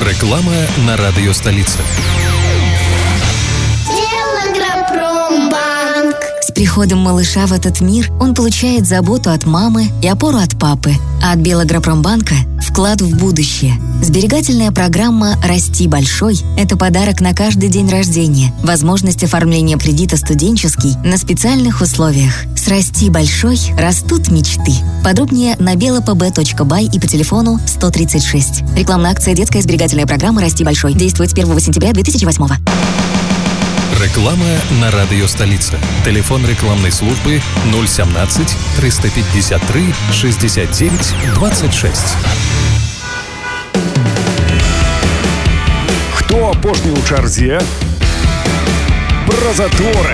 Реклама на радио «Столица». С приходом малыша в этот мир он получает заботу от мамы и опору от папы. А от Белагропромбанка – вклад в будущее. Сберегательная программа «Расти большой» – это подарок на каждый день рождения. Возможность оформления кредита студенческий на специальных условиях. С «Расти большой» растут мечты. Подробнее на belapb.by и по телефону 136. Рекламная акция «Детская сберегательная программа «Расти большой». Действует с 1 сентября 2008. Реклама на радио «Столица». Телефон рекламной службы 017 353 69 26. Хто апошні ў чарзе? Пра заторы.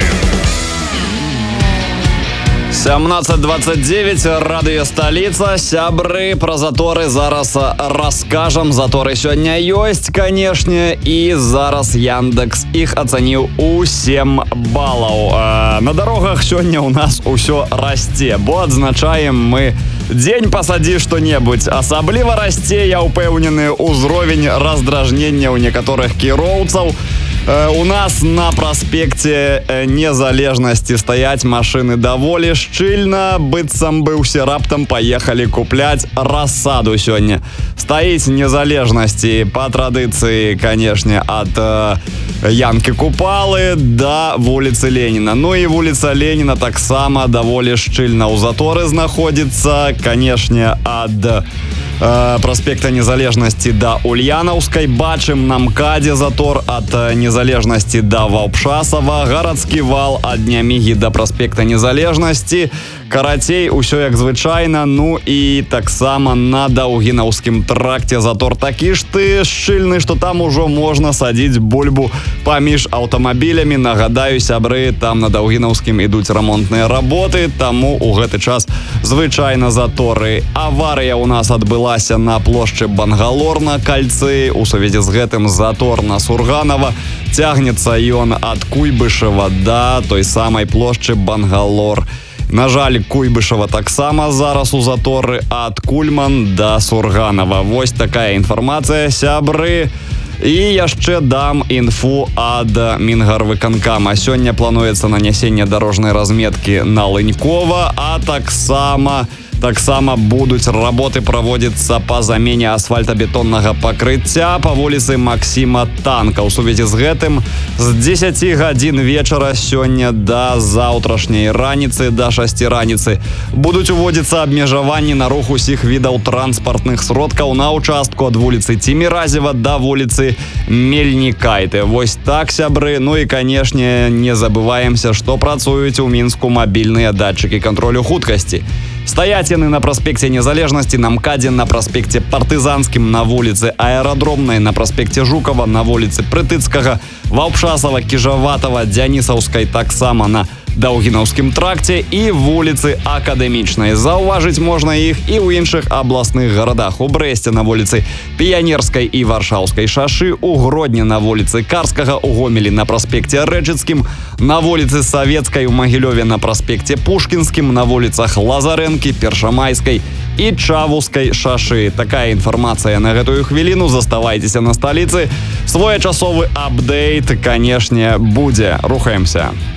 17:29, радыё «Столица». Сябры, пра заторы зараз раскажам. Заторы сёння ёсць, канешне, і зараз Яндекс іх ацаніў у 7 балаў. На дарогах сёння ў нас усё расце, бо адзначаем мы дзень пасадзі што-небудзь. Асабліва расце, я ўпэўнены, узровень раздражнення ў некаторых кіроўцаў. У нас на праспекце Незалежнасці стаяць машыны даволі шчыльна, быццам бы ўсе раптам паехалі купляць рассаду сёння. Стаіць Незалежнасці па традыцыі, канешне, ад Янкі Купалы да вуліцы Леніна. Ну і вуліца Леніна таксама даволі шчыльна ў заторы знаходзіцца, канешне, ад праспекта Незалежнасці да Ульянаўскай. Бачым на МКАДе затор ад Незалежнасці да Ваўпшасава, гарадскі вал ад Нямігі да праспекта Незалежнасці. Карацей, усё як звычайна. Ну і таксама на Даўгінаўскім тракце затор такі ж ты шчыльны, што там ужо можна садзіць бульбу паміж аўтамабілямі. Нагадаю, сябры, там на Даўгінаўскім ідуць рамонтныя работы, таму у гэты час звычайна заторы. Аварыя у нас адбылася на плошчы Бангалор на кальцы. У сувязі з гэтым затор на Сурганова. Цягнецца ён ад Куйбышева да той самай плошчы Бангалор. На жаль, Куйбышева таксама зараз у заторы ад Кульман да Сурганова. Вось такая інфармацыя, сябры. І яшчэ дам інфу ад Мінгарвыканкама. Сёння плануецца нанясенне дарожнай разметкі на Лынькова, а таксама будуць работы праводзіцца па замене асфальтабетоннага пакрыцця па вуліцы Максіма Танка. У сувязі з гэтым з 10 гадзін вечара сёння да заўтрашняй раніцы, да 6 раніцы, будуць уводзіцца абмежаванні на рух усіх відаў транспартных сродкаў на ўчастку ад вуліцы Ціміразева да вуліцы Мельнікайты. Вось так, сябры. Ну і, канешне, не забываемся, што працуюць у Мінску мабільныя датчыкі кантролю хуткасці. Стаяць яны на праспекце Незалежнасці, на МКАДе, на праспекце Партызанскім, на вуліцы Аэрадромнай, на праспекце Жукова, на вуліцы Прытыцкага, Ваўпшасава, Кіжаватава, Дзянісаўскай, таксама на Даўгінаўскім тракце і вуліцы Акадэмічнай. Заўважыць можна іх і ў іншых абласных гарадах. У Брэсце на вуліцы Піянерскай і Варшаўскай шашы, у Гродні на вуліцы Карскага, у Гомелі на праспекце Рэчыцкім, на вуліцы Савецкай, у Магілёве на праспекце Пушкінскім, на вуліцах Лазарэнкі, Першамайскай і Чавускай шашы. Такая інфармацыя на гэтую хвіліну. Заставайцеся на сталіцы. Своечасовы апдейт, канешне, будзе. Рухаемся.